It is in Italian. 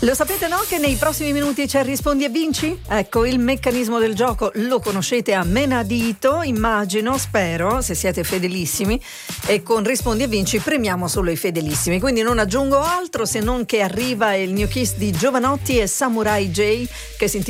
Lo sapete, no? Che nei prossimi minuti c'è Rispondi e Vinci? Ecco, il meccanismo del gioco lo conoscete a menadito, immagino, spero, se siete fedelissimi, e con Rispondi e Vinci premiamo solo i fedelissimi. Quindi non aggiungo altro se non che arriva il New Kiss di Giovanotti e Samurai J, che si intitola